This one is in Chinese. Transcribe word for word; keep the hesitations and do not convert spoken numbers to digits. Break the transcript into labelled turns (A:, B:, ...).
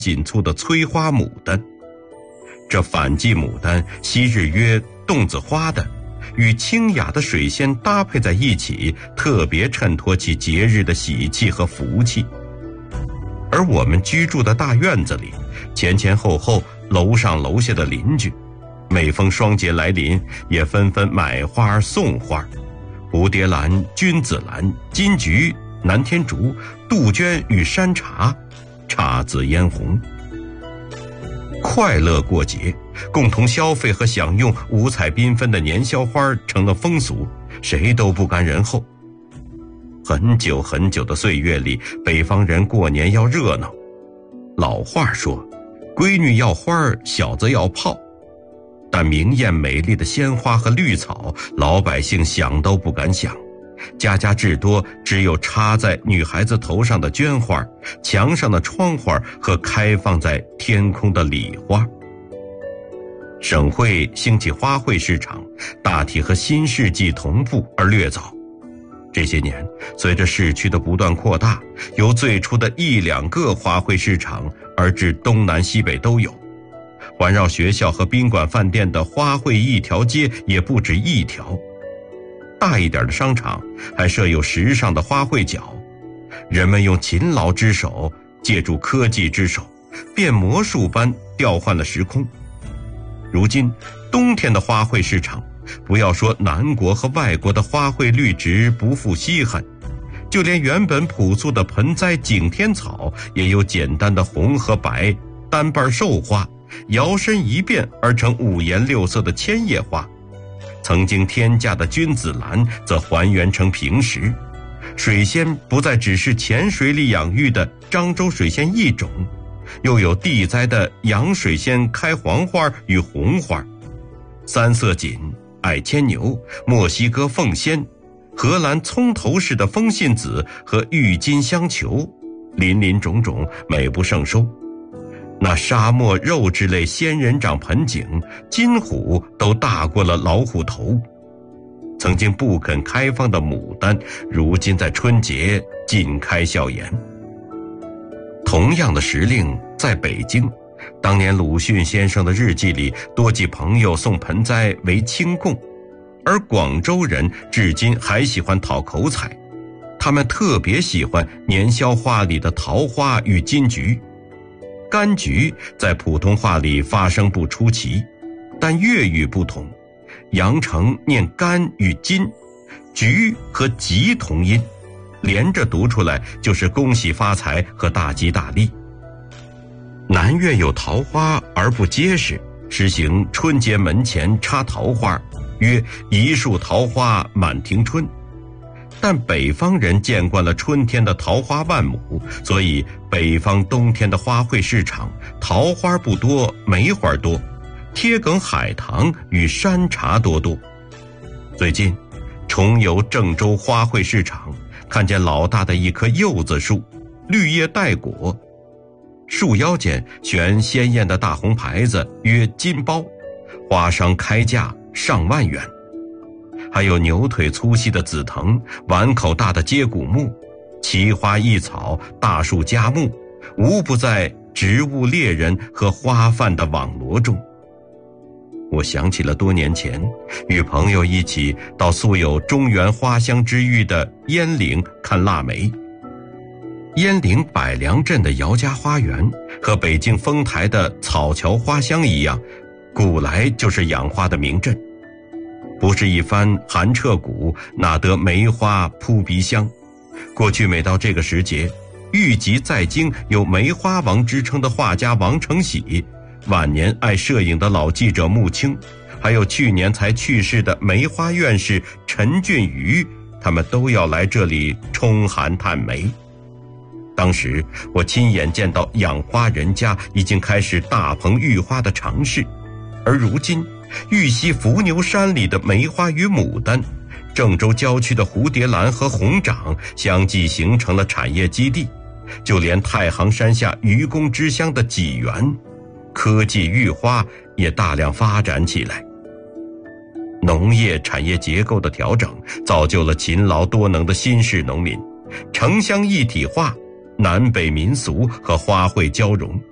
A: 紧簇的催花牡丹。这反季牡丹，昔日曰洞子花的，与清雅的水仙搭配在一起，特别衬托起节日的喜气和福气。而我们居住的大院子里，前前后后楼上楼下的邻居，每逢双节来临，也纷纷买花送花，蝴蝶兰、君子兰、金菊、南天竹、杜鹃与山茶，姹紫嫣红。快乐过节，共同消费和享用五彩缤纷的年宵花成了风俗，谁都不甘人后。很久很久的岁月里，北方人过年要热闹。老话说，闺女要花，小子要炮。但明艳美丽的鲜花和绿草，老百姓想都不敢想。家家至多只有插在女孩子头上的绢花，墙上的窗花和开放在天空的礼花。省会兴起花卉市场，大体和新世纪同步而略早。这些年，随着市区的不断扩大，由最初的一两个花卉市场，而至东南西北都有。环绕学校和宾馆饭店的花卉一条街也不止一条。大一点的商场还设有时尚的花卉角，人们用勤劳之手，借助科技之手，变魔术般调换了时空。如今，冬天的花卉市场，不要说南国和外国的花卉绿植不复稀罕，就连原本朴素的盆栽景天草，也有简单的红和白单瓣寿花，摇身一变而成五颜六色的千叶花。曾经天价的君子兰则还原成平时，水仙不再只是浅水里养育的漳州水仙一种，又有地栽的洋水仙开黄花与红花，三色堇、爱牵牛、墨西哥凤仙、荷兰葱头式的风信子和郁金香球，林林种种，美不胜收。那沙漠肉之类仙人掌盆景，金虎都大过了老虎头。曾经不肯开放的牡丹，如今在春节尽开笑颜。同样的时令，在北京，当年鲁迅先生的日记里多记朋友送盆栽为清供，而广州人至今还喜欢讨口彩，他们特别喜欢年宵花里的桃花与金菊。柑橘在普通话里发声不出奇，但粤语不同，羊城念柑与金，菊和吉同音，连着读出来就是恭喜发财和大吉大利。南粤有桃花而不结实，实行春节门前插桃花，曰一树桃花满庭春。但北方人见惯了春天的桃花万亩，所以北方冬天的花卉市场，桃花不多，梅花多，贴梗海棠与山茶多多。最近重游郑州花卉市场，看见老大的一棵柚子树，绿叶带果，树腰间悬鲜艳的大红牌子，曰金包，花商开价上万元。还有牛腿粗细的紫藤，碗口大的接骨木，奇花异草，大树佳木，无不在植物猎人和花贩的网罗中。我想起了多年前与朋友一起到素有中原花香之誉的鄢陵看腊梅。鄢陵百良镇的姚家花园和北京丰台的草桥花乡一样，古来就是养花的名镇。不是一番寒彻骨，哪得梅花扑鼻香。过去每到这个时节，豫集在京有梅花王之称的画家王承喜，晚年爱摄影的老记者穆青，还有去年才去世的梅花院士陈俊瑜，他们都要来这里冲寒探梅。当时我亲眼见到养花人家已经开始大棚育花的尝试，而如今玉溪伏牛山里的梅花与牡丹，郑州郊区的蝴蝶兰和红掌相继形成了产业基地，就连太行山下愚公之乡的济源，科技育花也大量发展起来。农业产业结构的调整，造就了勤劳多能的新式农民，城乡一体化，南北民俗和花卉交融。